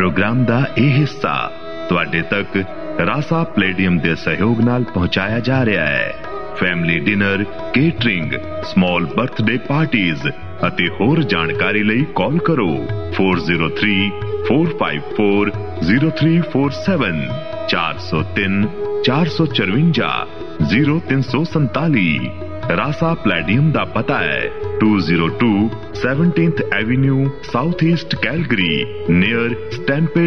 Programme दा यह हिस्सा तुहाडे तक रासा प्लेडियम दे सहयोग नाल पहुंचाया जा रहा है। Family dinner, catering, small birthday parties ਅਤੇ ਹੋਰ ਜਾਣਕਾਰੀ ਲਈ ਕਾਲ ਕਰੋ 4034540347 403454 रासा प्लेडियम ਦਾ ਪਤਾ ਹੈ 202 17th Avenue south east Calgary near स्टैनपेड